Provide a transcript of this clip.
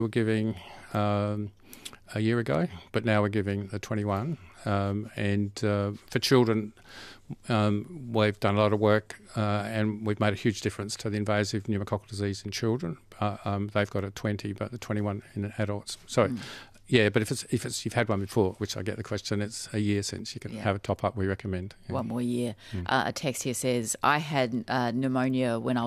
We're giving a year ago, but now we're giving the 21. For children, we've done a lot of work and we've made a huge difference to the invasive pneumococcal disease in children. They've got a 20, but the 21 in adults. So, yeah, but if it's you've had one before, which I get the question, it's a year since you can have a top up. We recommend one more year. A text here says, I had pneumonia when I